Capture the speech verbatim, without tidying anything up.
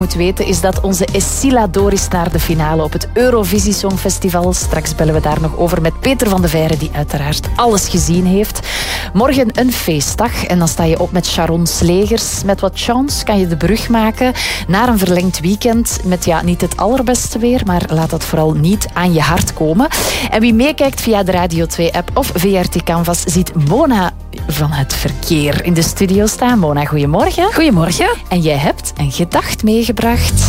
moet weten is dat onze Escilla door is naar de finale op het Eurovisie Songfestival. Straks bellen we daar nog over met Peter van de Veire, die uiteraard alles gezien heeft. Morgen een feestdag en dan sta je op met Sharon Slegers. Met wat chance kan je de brug maken naar een verlengd weekend met ja, niet het allerbeste weer, maar laat dat vooral niet aan je hart komen. En wie meekijkt via de Radio twee-app of V R T Canvas ziet Mona van het verkeer in de studio staan. Mona, goedemorgen. Goedemorgen. En jij hebt een gedacht meegebracht.